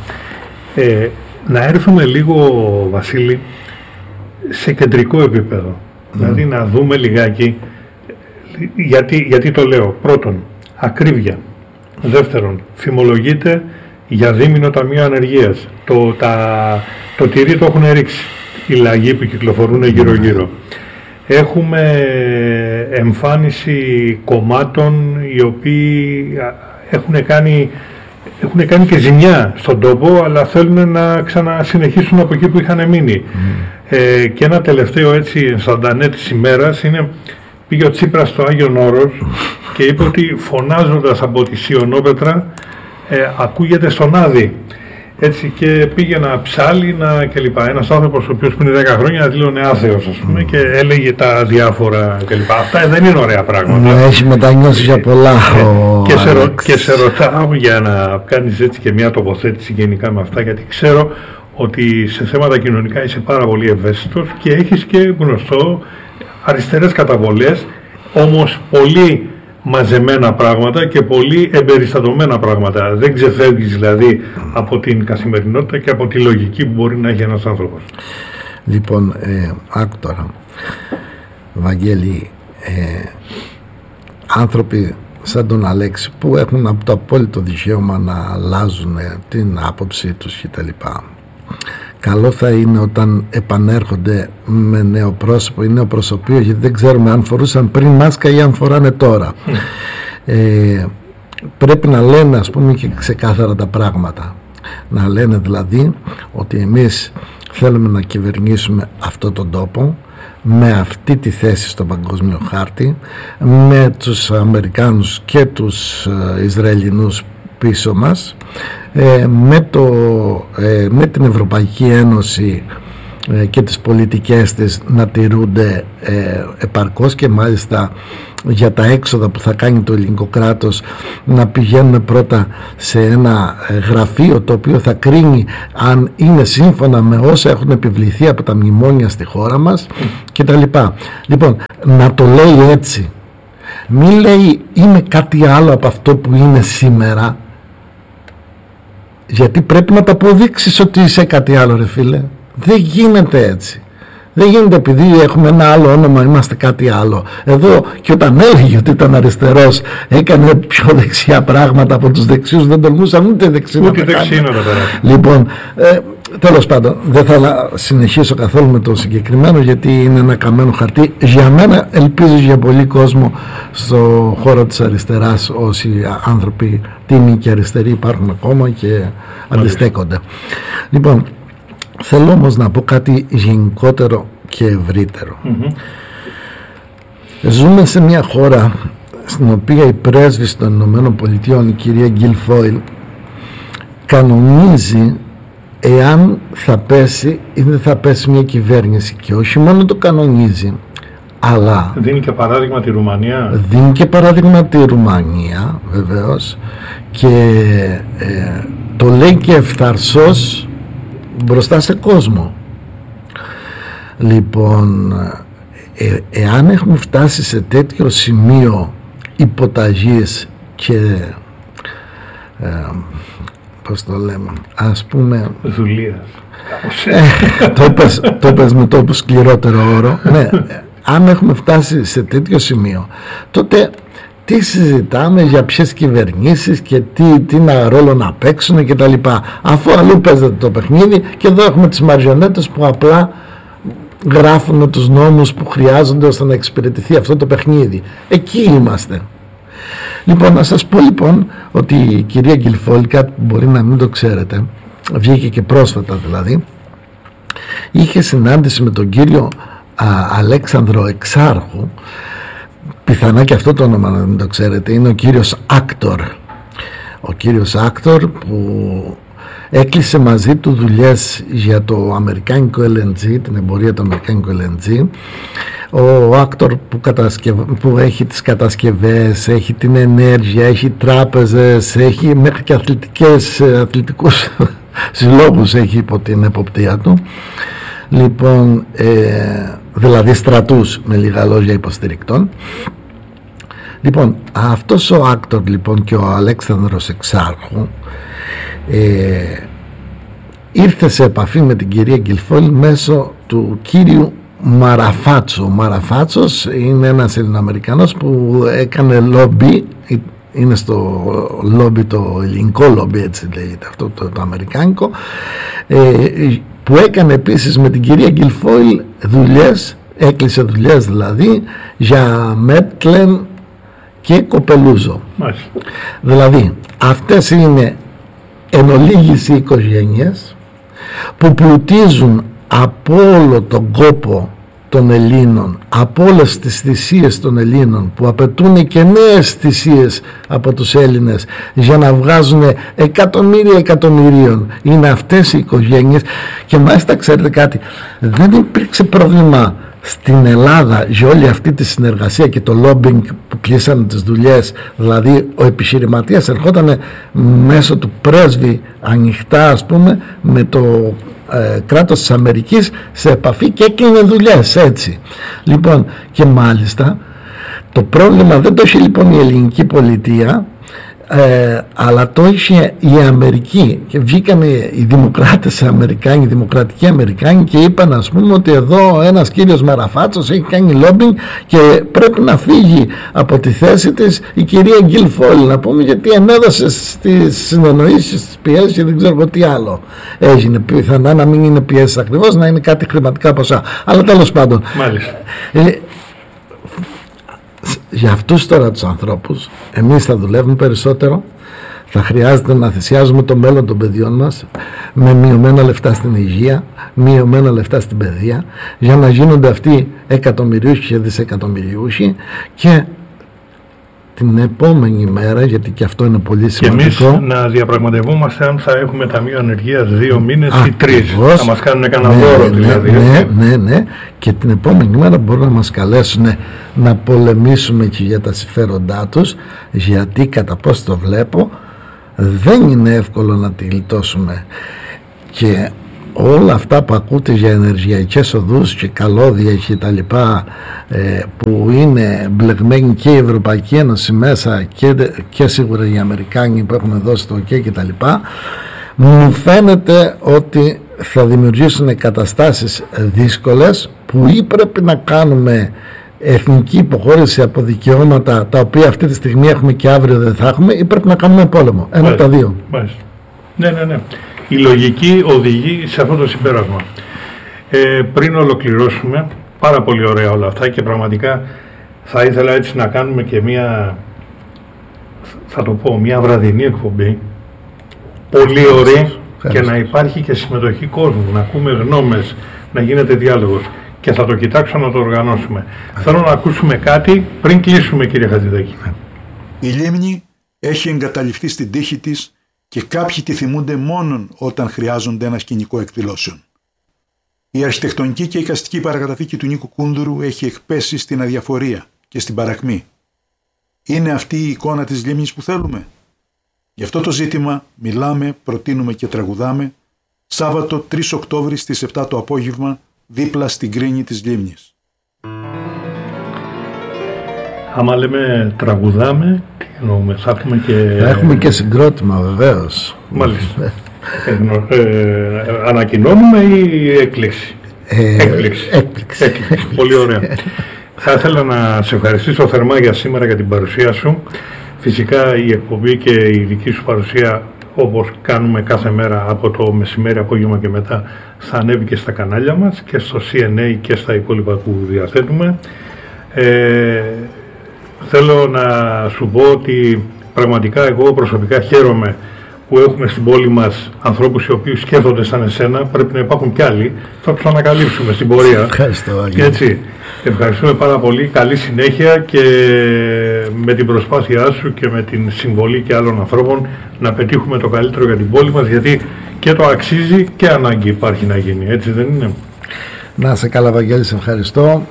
να έρθουμε λίγο, Βασίλη, σε κεντρικό επίπεδο. Δηλαδή να δούμε λιγάκι, γιατί το λέω. Πρώτον, ακρίβεια. Δεύτερον, φημολογείται για δίμηνο ταμείο ανεργίας. Το τυρί το έχουν ρίξει οι λαγοί που κυκλοφορούν γύρω-γύρω. Έχουμε εμφάνιση κομμάτων οι οποίοι έχουν κάνει και ζημιά στον τόπο, αλλά θέλουν να ξανασυνεχίσουν από εκεί που είχαν μείνει. Και ένα τελευταίο, έτσι, ενσταντανέ της ημέρας είναι, πήγε ο Τσίπρας στο Άγιον Όρος και είπε ότι φωνάζοντας από τη Σιωνόπετρα ακούγεται στον Άδη. Έτσι, και πήγε να ψάλει κλπ. Ένας άνθρωπος ο οποίος πριν 10 χρόνια δήλωνε άθεος, ας πούμε, και έλεγε τα διάφορα κλπ. Αυτά δεν είναι ωραία πράγματα. Έχει μετανιώσει για πολλά. Και σε ρωτάω για να κάνεις έτσι και μια τοποθέτηση γενικά με αυτά, γιατί ξέρω ότι σε θέματα κοινωνικά είσαι πάρα πολύ ευαίσθητος και έχεις και γνωστό αριστερές καταβολές, όμως πολύ μαζεμένα πράγματα και πολύ εμπεριστατωμένα πράγματα. Δεν ξεφεύγεις δηλαδή από την καθημερινότητα και από τη λογική που μπορεί να έχει ένας άνθρωπος. Λοιπόν, άκου τώρα, Βαγγέλη, άνθρωποι σαν τον Αλέξη που έχουν από το απόλυτο δικαίωμα να αλλάζουν την άποψή τους κτλ. Καλό θα είναι όταν επανέρχονται με νέο πρόσωπο ή νέο προσωπείο, γιατί δεν ξέρουμε αν φορούσαν πριν μάσκα ή αν φοράνε τώρα. Πρέπει να λένε, ας πούμε, και ξεκάθαρα τα πράγματα. Να λένε δηλαδή ότι εμείς θέλουμε να κυβερνήσουμε αυτόν τον τόπο με αυτή τη θέση στο παγκόσμιο χάρτη, με τους Αμερικάνους και τους Ισραηλινούς πίσω μας, με την Ευρωπαϊκή Ένωση και τις πολιτικές της να τηρούνται επαρκώς, και μάλιστα για τα έξοδα που θα κάνει το ελληνικό κράτος να πηγαίνουν πρώτα σε ένα γραφείο το οποίο θα κρίνει αν είναι σύμφωνα με όσα έχουν επιβληθεί από τα μνημόνια στη χώρα μας κτλ. Λοιπόν, να το λέει έτσι, μην λέει είμαι κάτι άλλο από αυτό που είναι σήμερα, γιατί πρέπει να τα αποδείξεις ότι είσαι κάτι άλλο, ρε φίλε. Δεν γίνεται έτσι. Δεν γίνεται επειδή έχουμε ένα άλλο όνομα είμαστε κάτι άλλο. Εδώ και όταν έλεγε ότι ήταν αριστερός έκανε πιο δεξιά πράγματα από τους δεξιούς, δεν τολμούσαν ούτε δεξί να τα κάνουν. Λοιπόν, τέλος πάντων, δεν θα συνεχίσω καθόλου με το συγκεκριμένο, γιατί είναι ένα καμένο χαρτί για μένα, ελπίζω για πολύ κόσμο στο χώρο της αριστεράς. Όσοι άνθρωποι τίμοι και αριστεροί υπάρχουν ακόμα και αντιστέκονται. Λοιπόν, θέλω όμως να πω κάτι γενικότερο και ευρύτερο. Ζούμε σε μια χώρα στην οποία η πρέσβης των Ηνωμένων Πολιτειών, η κυρία Γκίλφοιλ, κανονίζει εάν θα πέσει ή δεν θα πέσει μια κυβέρνηση, και όχι μόνο το κανονίζει, αλλά δίνει και παράδειγμα τη Ρουμανία. Δίνει και παράδειγμα τη Ρουμανία, βεβαίως, και το λέει και ευθαρσός μπροστά σε κόσμο. Λοιπόν, εάν έχουμε φτάσει σε τέτοιο σημείο υποταγής και πώς το λέμε, ας πούμε δουλείας, το πες με το σκληρότερο όρο, ναι, αν έχουμε φτάσει σε τέτοιο σημείο, τότε τι συζητάμε για ποιες κυβερνήσεις και τι ρόλο να παίξουν και τα λοιπά, αφού αλλού παίζεται το παιχνίδι και εδώ έχουμε τις μαριονέτες που απλά γράφουν τους νόμους που χρειάζονται ώστε να εξυπηρετηθεί αυτό το παιχνίδι. Εκεί είμαστε. Λοιπόν, να σας πω λοιπόν ότι η κυρία Γκίλφοιλ, κάτι που μπορεί να μην το ξέρετε, βγήκε και πρόσφατα δηλαδή, είχε συνάντηση με τον κύριο Αλέξανδρο Εξάρχου. Πιθανά και αυτό το όνομα να μην το ξέρετε, είναι ο κύριος Άκτορ. Ο κύριος Άκτορ που έκλεισε μαζί του δουλειές για το αμερικάνικο LNG, την εμπορία του αμερικάνικου LNG. Ο Άκτορ που έχει τις κατασκευές, έχει την ενέργεια, έχει τράπεζες, έχει μέχρι και αθλητικούς συλλόγους έχει υπό την εποπτεία του. Λοιπόν, δηλαδή στρατούς με λίγα λόγια υποστηρικτών. Λοιπόν, αυτός ο Άκτορ λοιπόν και ο Αλέξανδρος Εξάρχου ήρθε σε επαφή με την κυρία Γκίλφοιλ μέσω του κύριου Μαραφάτσο. Ο Μαραφάτσος είναι ένας Ελληνοαμερικανός που έκανε λόμπι, είναι στο λόμπι, το ελληνικό λόμπι έτσι λέγεται αυτό το αμερικάνικο, που έκανε επίσης με την κυρία Γκίλφοιλ δουλειές, έκλεισε δουλειές δηλαδή για Μέτλεν και Κοπελούζο. Μάλιστα. Δηλαδή αυτές είναι εν ολίγης οι οικογένειες που πλουτίζουν από όλο τον κόπο των Ελλήνων, από όλες τις θυσίες των Ελλήνων, που απαιτούν και νέες θυσίες από τους Έλληνες για να βγάζουν εκατομμύρια εκατομμυρίων. Είναι αυτές οι οικογένειες, και μάλιστα ξέρετε κάτι, δεν υπήρξε πρόβλημα στην Ελλάδα για όλη αυτή τη συνεργασία και το lobbying που κλείσανε τις δουλειές. Δηλαδή ο επιχειρηματίας ερχόταν μέσω του πρέσβη ανοιχτά, ας πούμε, με το κράτος της Αμερικής σε επαφή και έκλεινε δουλειές έτσι. Λοιπόν, και μάλιστα το πρόβλημα δεν το είχε λοιπόν η ελληνική πολιτεία, αλλά το είχε η Αμερική, και βγήκαν οι δημοκράτες Αμερικάνοι, οι δημοκρατικοί Αμερικάνοι, και είπαν, ας πούμε, ότι εδώ ένας κύριος Μαραφάτσος έχει κάνει λόμπινγκ και πρέπει να φύγει από τη θέση της η κυρία Γκίλφοιλ, να πούμε, γιατί ενέδωσε στις συνεννοήσεις, στις πιέσεις και δεν ξέρω τι άλλο έγινε. Πιθανά να μην είναι πιέσεις ακριβώς, να είναι κάτι χρηματικά ποσά, αλλά τέλος πάντων. Μάλιστα. Για αυτούς τώρα τους ανθρώπους εμείς θα δουλεύουμε περισσότερο, θα χρειάζεται να θυσιάζουμε το μέλλον των παιδιών μας με μειωμένα λεφτά στην υγεία, μειωμένα λεφτά στην παιδεία, για να γίνονται αυτοί εκατομμυριούχοι και δισεκατομμυριούχοι, και την επόμενη μέρα, γιατί και αυτό είναι πολύ σημαντικό. Και εμείς να διαπραγματευόμαστε αν θα έχουμε ταμείο ανεργίας 2 μήνες ή 3. Θα μας κάνουν κανένα δώρο δηλαδή. Ναι. Και την επόμενη μέρα μπορούν να μας καλέσουν να πολεμήσουμε και για τα συμφέροντά τους, γιατί κατά πώς το βλέπω δεν είναι εύκολο να τη γλιτώσουμε. Και όλα αυτά που ακούτε για ενεργειακές οδούς και καλώδια και τα λοιπά, που είναι μπλεγμένη και η Ευρωπαϊκή Ένωση μέσα και σίγουρα οι Αμερικάνοι που έχουν δώσει το OK και τα λοιπά, μου φαίνεται ότι θα δημιουργήσουν καταστάσεις δύσκολες που ή πρέπει να κάνουμε εθνική υποχώρηση από δικαιώματα τα οποία αυτή τη στιγμή έχουμε και αύριο δεν θα έχουμε, ή πρέπει να κάνουμε πόλεμο. Ένα από τα δύο. Μάλιστα. Ναι. Η λογική οδηγεί σε αυτό το συμπέρασμα. Πριν ολοκληρώσουμε, πάρα πολύ ωραία όλα αυτά και πραγματικά θα ήθελα έτσι να κάνουμε και μια, θα το πω, μια βραδινή εκπομπή, πολύ ωραία, και να υπάρχει και συμμετοχή κόσμου, να ακούμε γνώμες, να γίνεται διάλογος, και θα το κοιτάξω να το οργανώσουμε. Θέλω να ακούσουμε κάτι πριν κλείσουμε, κύριε Χατζηδάκη. Η Λίμνη έχει εγκαταλειφθεί στην τύχη της και κάποιοι τη θυμούνται μόνον όταν χρειάζονται ένα σκηνικό εκδηλώσεων. Η αρχιτεκτονική και εικαστική παρακαταθήκη του Νίκου Κούνδουρου έχει εκπέσει στην αδιαφορία και στην παρακμή. Είναι αυτή η εικόνα της Λίμνης που θέλουμε? Γι' αυτό το ζήτημα μιλάμε, προτείνουμε και τραγουδάμε Σάββατο 3 Οκτώβρη στις 7 το απόγευμα, δίπλα στην κρίνη της Λίμνης. Άμα λέμε τραγουδάμε, τι εννοούμε? Θα έχουμε και συγκρότημα βεβαίως. Μάλιστα. Ανακοινώνουμε ή έκπληξη? Έκπληξη. Πολύ ωραία. Θα ήθελα να σε ευχαριστήσω θερμά για σήμερα, για την παρουσία σου. Φυσικά η εκπομπή και η δική σου παρουσία, όπως κάνουμε κάθε μέρα από το μεσημέρι, απόγευμα και μετά, θα ανέβει και στα κανάλια μας και στο CNA και στα υπόλοιπα που διαθέτουμε. Θέλω να σου πω ότι πραγματικά εγώ προσωπικά χαίρομαι που έχουμε στην πόλη μας ανθρώπους οι οποίοι σκέφτονται σαν εσένα. Πρέπει να υπάρχουν κι άλλοι, θα τους ανακαλύψουμε στην πορεία. Ευχαριστώ. Έτσι, ευχαριστούμε πάρα πολύ, καλή συνέχεια, και με την προσπάθειά σου και με την συμβολή και άλλων ανθρώπων να πετύχουμε το καλύτερο για την πόλη μας, γιατί και το αξίζει και ανάγκη υπάρχει να γίνει, έτσι δεν είναι? Να είσαι καλά, Βαγγέλη, σε ευχαριστώ.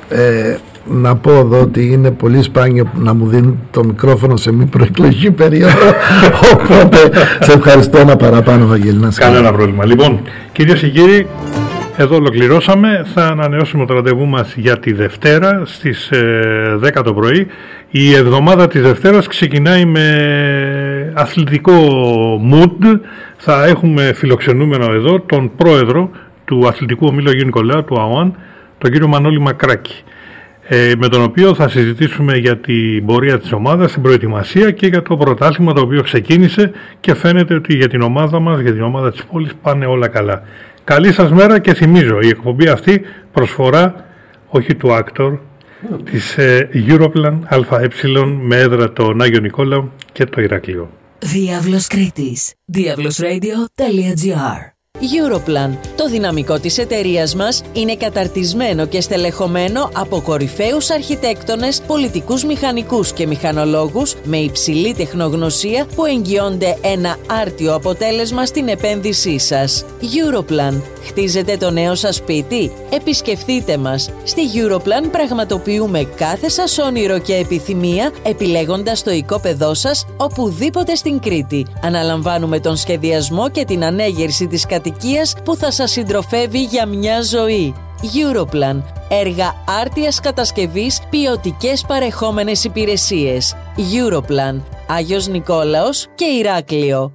Να πω εδώ ότι είναι πολύ σπάνιο να μου δίνουν το μικρόφωνο σε μη προεκλογική περίοδο, οπότε σε ευχαριστώ ένα παραπάνω, Βαγγέλη. Κανένα πρόβλημα. Λοιπόν, κυρίες και κύριοι, εδώ ολοκληρώσαμε. Θα ανανεώσουμε το ραντεβού μας για τη Δευτέρα στις 10 το πρωί. Η εβδομάδα της Δευτέρας ξεκινάει με αθλητικό mood. Θα έχουμε φιλοξενούμενο εδώ τον πρόεδρο του Αθλητικού Ομίλου Αγίου Νικολάου, του ΑΟΑΝ, τον κύριο Μανώλη Μακράκη, με τον οποίο θα συζητήσουμε για την πορεία της ομάδας, την προετοιμασία και για το πρωτάθλημα το οποίο ξεκίνησε, και φαίνεται ότι για την ομάδα μας, για την ομάδα της πόλης, πάνε όλα καλά. Καλή σας μέρα, και θυμίζω, η εκπομπή αυτή προσφορά όχι του Actor, της Europlan ΑΕ με έδρα τον Άγιο Νικόλαο και το Ηράκλειο. Διάβλος Κρήτης. diablosradio.gr. Europlan. Το δυναμικό της εταιρείας μας είναι καταρτισμένο και στελεχωμένο από κορυφαίους αρχιτέκτονες, πολιτικούς μηχανικούς και μηχανολόγους με υψηλή τεχνογνωσία που εγγυώνται ένα άρτιο αποτέλεσμα στην επένδυσή σας. Europlan. Χτίζετε το νέο σας σπίτι? Επισκεφτείτε μας. Στη Europlan πραγματοποιούμε κάθε σας όνειρο και επιθυμία, επιλέγοντας το οικόπεδό σας οπουδήποτε στην Κρήτη. Αναλαμβάνουμε τον σχεδιασμό και την ανέγερση της κατοικίας που θα σας συντροφεύει για μια ζωή. Europlan. Έργα άρτιας κατασκευής, ποιοτικές παρεχόμενες υπηρεσίες. Europlan. Άγιος Νικόλαος και Ηράκλειο.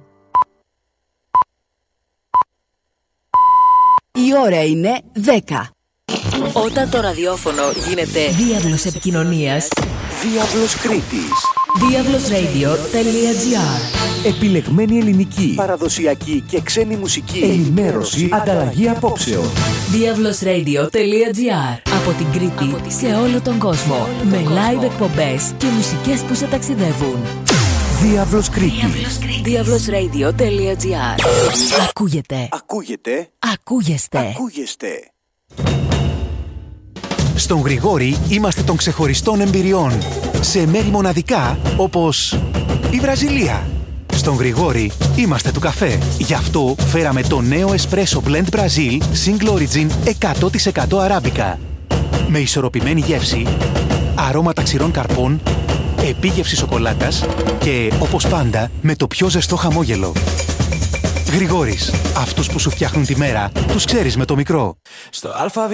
Η ώρα είναι 10. Όταν το ραδιόφωνο γίνεται Διάβλος επικοινωνίας. Διάβλος Κρήτης. diablosradio.gr. Επιλεγμένη ελληνική, παραδοσιακή και ξένη μουσική, ενημέρωση, ανταλλαγή απόψεων. diablosradio.gr. Από την Κρήτη σε όλο τον κόσμο. Με live εκπομπές και μουσικές που σε ταξιδεύουν. Διάβλος Κρήτης. diablosradio.gr. Ακούγεται. Ακούγεστε. Στον Γρηγόρη είμαστε των ξεχωριστών εμπειριών. σε μέρη μοναδικά όπως η Βραζιλία. Στον Γρηγόρη είμαστε του καφέ. Γι' αυτό φέραμε το νέο Espresso Blend Brazil Single Origin 100% αράμπικα. Με ισορροπημένη γεύση, αρώματα ξηρών καρπών, επίγευση σοκολάτας και, όπως πάντα, με το πιο ζεστό χαμόγελο. Γρηγόρης, αυτούς που σου φτιάχνουν τη μέρα, τους ξέρεις με το μικρό. Στο